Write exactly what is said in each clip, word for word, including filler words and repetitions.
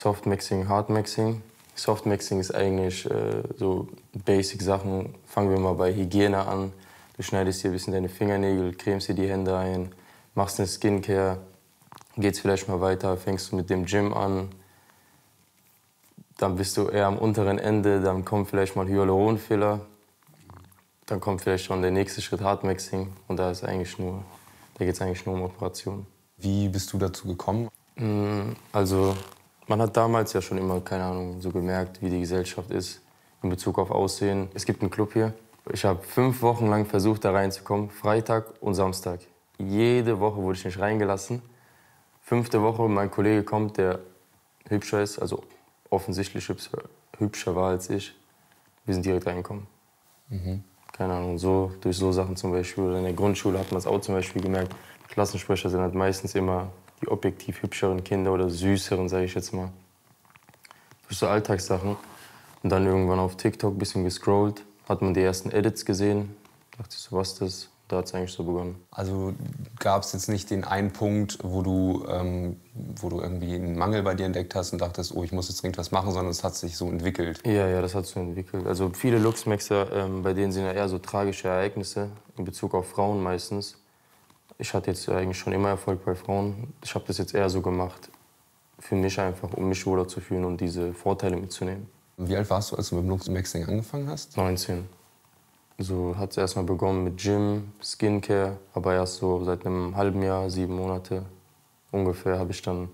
Softmixing, Hardmixing. Softmixing ist eigentlich äh, so Basic-Sachen. Fangen wir mal bei Hygiene an. Du schneidest dir ein bisschen deine Fingernägel, cremst dir die Hände ein, machst eine Skincare, geht's vielleicht mal weiter, fängst du mit dem Gym an. Dann bist du eher am unteren Ende, dann kommt vielleicht mal Hyaluronfiller. Dann kommt vielleicht schon der nächste Schritt Hardmixing und da ist eigentlich nur, da geht's eigentlich nur um Operationen. Wie bist du dazu gekommen? Also man hat damals ja schon immer, keine Ahnung, so gemerkt, wie die Gesellschaft ist in Bezug auf Aussehen. Es gibt einen Club hier. Ich habe fünf Wochen lang versucht, da reinzukommen, Freitag und Samstag. Jede Woche wurde ich nicht reingelassen. Fünfte Woche, mein Kollege kommt, der hübscher ist, also offensichtlich hübscher, hübscher war als ich. Wir sind direkt reingekommen. Mhm. Keine Ahnung, so, durch so Sachen zum Beispiel. Oder in der Grundschule hat man es auch zum Beispiel gemerkt. Klassensprecher sind halt meistens immer die objektiv hübscheren Kinder oder süßeren, sage ich jetzt mal. Durch so Alltagssachen. Und dann irgendwann auf TikTok ein bisschen gescrollt, hat man die ersten Edits gesehen. Dachte ich so, was ist das? Da hat es eigentlich so begonnen. Also gab es jetzt nicht den einen Punkt, wo du, ähm, wo du irgendwie einen Mangel bei dir entdeckt hast und dachtest, oh, ich muss jetzt dringend was machen, sondern es hat sich so entwickelt? Ja, ja, das hat sich so entwickelt. Also viele Luxmixer, ähm, bei denen sind ja eher so tragische Ereignisse in Bezug auf Frauen meistens. Ich hatte jetzt eigentlich schon immer Erfolg bei Frauen. Ich habe das jetzt eher so gemacht für mich einfach, um mich wohler zu fühlen und diese Vorteile mitzunehmen. Wie alt warst du, als du mit dem Luxmixing angefangen hast? neunzehn. So hat es erstmal begonnen mit Gym, Skincare, aber erst so seit einem halben Jahr, sieben Monate ungefähr, habe ich dann,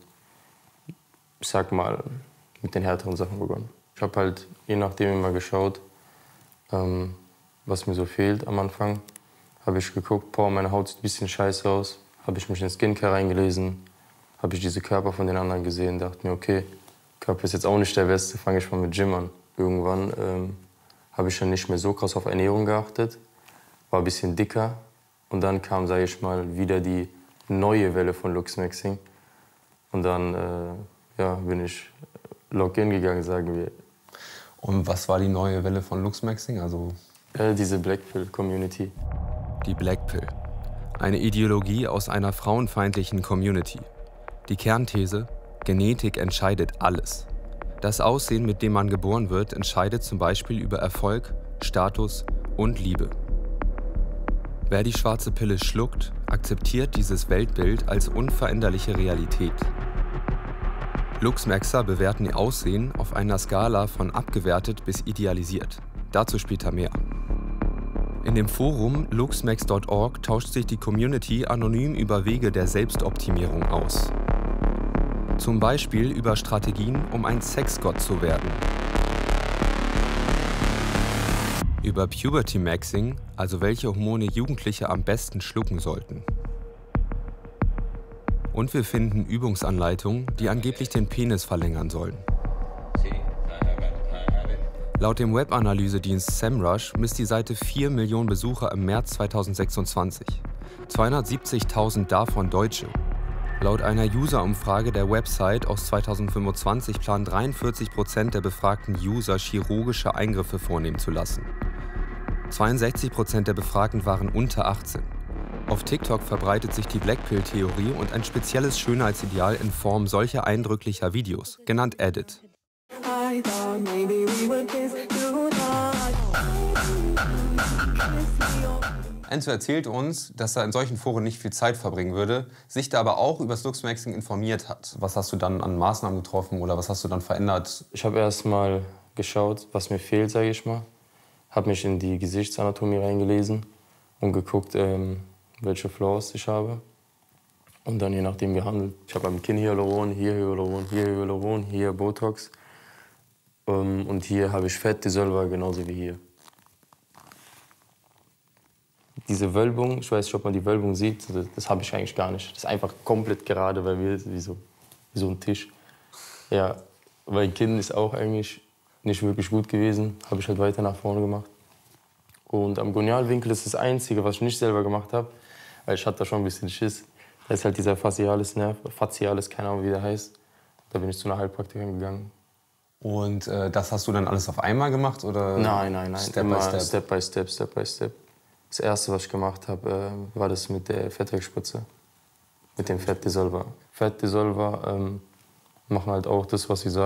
ich sag mal, mit den härteren Sachen begonnen. Ich habe halt je nachdem immer geschaut, ähm, was mir so fehlt am Anfang. Habe ich geguckt, boah, meine Haut sieht ein bisschen scheiße aus. Habe ich mich in Skincare reingelesen, habe ich diese Körper von den anderen gesehen, dachte mir, okay, Körper ist jetzt auch nicht der beste, fange ich mal mit Gym an. Irgendwann ähm, habe ich dann nicht mehr so krass auf Ernährung geachtet, war ein bisschen dicker. Und dann kam, sage ich mal, wieder die neue Welle von Luxmixing. Und dann äh, ja, bin ich Login gegangen, sagen wir. Und was war die neue Welle von Luxmixing? Also äh, diese Blackpill-Community. Die Blackpill. Eine Ideologie aus einer frauenfeindlichen Community. Die Kernthese: Genetik entscheidet alles. Das Aussehen, mit dem man geboren wird, entscheidet zum Beispiel über Erfolg, Status und Liebe. Wer die schwarze Pille schluckt, akzeptiert dieses Weltbild als unveränderliche Realität. Luxmixer bewerten ihr Aussehen auf einer Skala von abgewertet bis idealisiert. Dazu später mehr. In dem Forum luxmex punkt org tauscht sich die Community anonym über Wege der Selbstoptimierung aus. Zum Beispiel über Strategien, um ein Sexgott zu werden. Über Puberty Maxing, also welche Hormone Jugendliche am besten schlucken sollten. Und wir finden Übungsanleitungen, die angeblich den Penis verlängern sollen. Laut dem Webanalysedienst SEMrush misst die Seite vier Millionen Besucher im März zweitausendsechsundzwanzig. zweihundertsiebzigtausend davon Deutsche. Laut einer User-Umfrage der Website aus zweitausendfünfundzwanzig planen dreiundvierzig Prozent der befragten User, chirurgische Eingriffe vornehmen zu lassen. zweiundsechzig Prozent der Befragten waren unter achtzehn. Auf TikTok verbreitet sich die Blackpill-Theorie und ein spezielles Schönheitsideal in Form solcher eindrücklicher Videos, genannt Edit. Enzo erzählt uns, dass er in solchen Foren nicht viel Zeit verbringen würde, sich da aber auch über das Luxmixing informiert hat. Was hast du dann an Maßnahmen getroffen oder was hast du dann verändert? Ich habe erst mal geschaut, was mir fehlt, sage ich mal. Habe mich in die Gesichtsanatomie reingelesen und geguckt, ähm, welche Flaws ich habe. Und dann je nachdem gehandelt. Ich habe am Kinn Hyaluron, hier Hyaluron, hier Hyaluron, hier Botox. Ähm, und hier habe ich Fettdissolver, genauso wie hier. Diese Wölbung, ich weiß nicht, ob man die Wölbung sieht, das, das habe ich eigentlich gar nicht. Das ist einfach komplett gerade bei mir, wie so, wie so ein Tisch. Ja, mein Kinn ist auch eigentlich nicht wirklich gut gewesen, habe ich halt weiter nach vorne gemacht. Und am Gonialwinkel ist das Einzige, was ich nicht selber gemacht habe, weil ich hatte da schon ein bisschen Schiss. Da ist halt dieser facialis Nerv, facialis, keine Ahnung, wie der heißt. Da bin ich zu einer Heilpraktikerin gegangen. Und äh, das hast du dann alles auf einmal gemacht? Oder nein, nein, nein. Step Immer by Step? Step by Step, Step by Step. Das Erste, was ich gemacht habe, äh, war das mit der Fettwegspritze. Mit dem Fettdissolver. Fettdissolver ähm, machen halt auch das, was sie sagen.